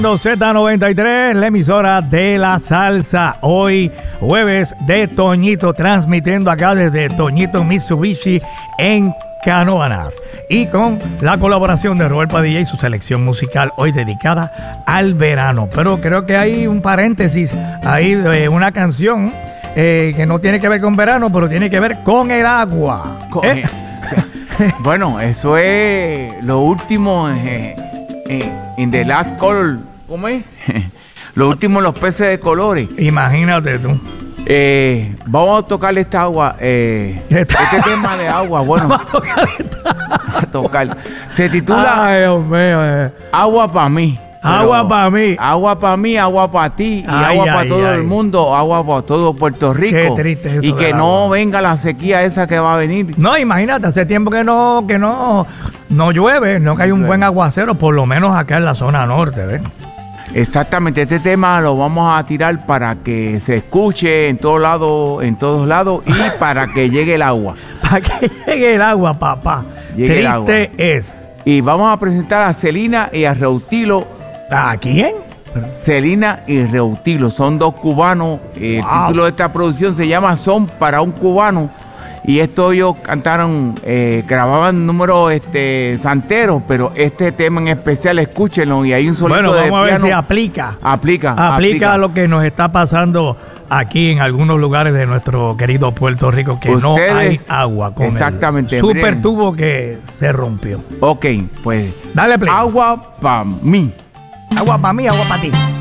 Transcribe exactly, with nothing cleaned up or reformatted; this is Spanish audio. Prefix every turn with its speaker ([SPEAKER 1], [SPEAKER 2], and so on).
[SPEAKER 1] Z noventa y tres, la emisora de la salsa. Hoy, jueves de Toñito, transmitiendo acá desde Toñito Mitsubishi en Canóvanas. Y con la colaboración de Robert Padilla y su selección musical hoy dedicada al verano. Pero creo que hay un paréntesis ahí de una canción eh, que no tiene que ver con verano, pero tiene que ver con el agua. ¿Eh?
[SPEAKER 2] Bueno, eso es lo último eh, eh, in the last color. ¿Cómo es? Lo último, los peces de colores.
[SPEAKER 1] Imagínate tú.
[SPEAKER 2] Eh, vamos a tocar esta agua. Eh, este tema de agua, bueno.
[SPEAKER 1] Vamos a tocar
[SPEAKER 2] a tocar. Se titula
[SPEAKER 1] Ay, Dios mío, eh.
[SPEAKER 2] Agua para mí.
[SPEAKER 1] Agua para mí.
[SPEAKER 2] Agua para mí, agua para ti. Y
[SPEAKER 1] ay,
[SPEAKER 2] agua para todo
[SPEAKER 1] ay.
[SPEAKER 2] el mundo. Agua para todo Puerto Rico.
[SPEAKER 1] Qué triste eso.
[SPEAKER 2] Y que no venga la sequía esa que va a venir.
[SPEAKER 1] No, imagínate, hace tiempo que no, que no, no llueve, no que hay un buen aguacero, por lo menos acá en la zona norte, ¿ves?
[SPEAKER 2] Exactamente, este tema lo vamos a tirar para que se escuche en todos lados, en todos lados y para que llegue el agua.
[SPEAKER 1] Para que llegue el agua, papá.
[SPEAKER 2] Llegue el agua.
[SPEAKER 1] Triste es.
[SPEAKER 2] Y vamos a presentar a Celina y a Reutilo.
[SPEAKER 1] ¿A quién?
[SPEAKER 2] Celina y Reutilo, son dos cubanos. El
[SPEAKER 1] Wow.
[SPEAKER 2] título de esta producción se llama Son para un cubano. Y esto ellos cantaron, eh, grababan números este, santeros, pero este tema en especial, escúchenlo, y hay un solito
[SPEAKER 1] Bueno,
[SPEAKER 2] de
[SPEAKER 1] vamos a ver
[SPEAKER 2] piano.
[SPEAKER 1] si aplica.
[SPEAKER 2] Aplica,
[SPEAKER 1] Aplica
[SPEAKER 2] aplica.
[SPEAKER 1] a lo que nos está pasando aquí en algunos lugares de nuestro querido Puerto Rico, que no
[SPEAKER 2] Ustedes,
[SPEAKER 1] hay agua. Con
[SPEAKER 2] exactamente,
[SPEAKER 1] el super
[SPEAKER 2] miren.
[SPEAKER 1] tubo que se rompió.
[SPEAKER 2] Ok, pues
[SPEAKER 1] Dale play.
[SPEAKER 2] agua para mí.
[SPEAKER 1] Agua para mí, agua para ti.